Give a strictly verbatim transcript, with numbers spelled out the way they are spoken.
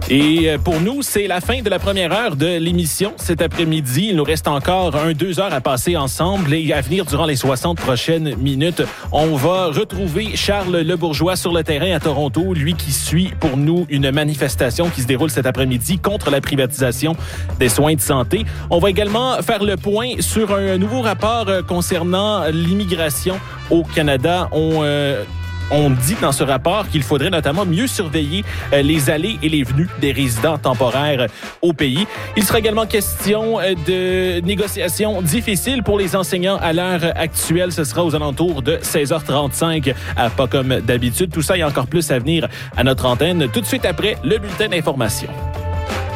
Et pour nous, c'est la fin de la première heure de l'émission cet après-midi. Il nous reste encore un, deux heures à passer ensemble et à venir durant les soixante prochaines minutes. On va retrouver Charles Lebourgeois sur le terrain à Toronto, lui qui suit pour nous une manifestation qui se déroule cet après-midi contre la privatisation des soins de santé. On va également faire le point sur un nouveau rapport concernant l'immigration au Canada. On... Euh, On dit dans ce rapport qu'il faudrait notamment mieux surveiller euh, les allées et les venues des résidents temporaires au pays. Il sera également question euh, de négociations difficiles pour les enseignants à l'heure actuelle. Ce sera aux alentours de seize heures trente-cinq, à pas comme d'habitude. Tout ça et encore plus à venir à notre antenne tout de suite après le bulletin d'information.